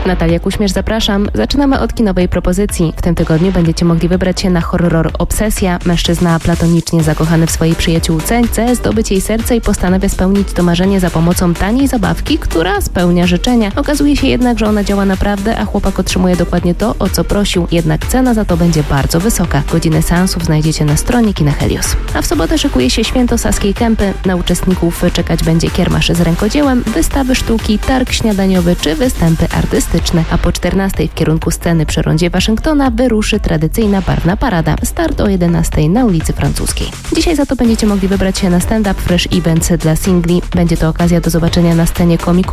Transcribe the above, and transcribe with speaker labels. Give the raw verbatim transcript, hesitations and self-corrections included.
Speaker 1: Natalia Kuśmierz, zapraszam. Zaczynamy od kinowej propozycji. W tym tygodniu będziecie mogli wybrać się na horror Obsesja. Mężczyzna platonicznie zakochany w swojej przyjaciółce chce zdobyć jej serce i postanawia spełnić to marzenie za pomocą taniej zabawki, która spełnia życzenia. Okazuje się jednak, że ona działa naprawdę, a chłopak otrzymuje dokładnie to, o co prosił. Jednak cena za to będzie bardzo wysoka. Godziny seansów znajdziecie na stronie Kina Helios. A w sobotę szykuje się Święto Saskiej Kępy. Na uczestników czekać będzie kiermasz z rękodziełem, wystawy sztuki, targ śniadaniowy czy występy artystyczne. A po czternastej w kierunku sceny przy rondzie Waszyngtona wyruszy tradycyjna barwna parada. Start o jedenastej na ulicy Francuskiej. Dzisiaj za to będziecie mogli wybrać się na stand-up Fresh Events dla singli. Będzie to okazja do zobaczenia na scenie komików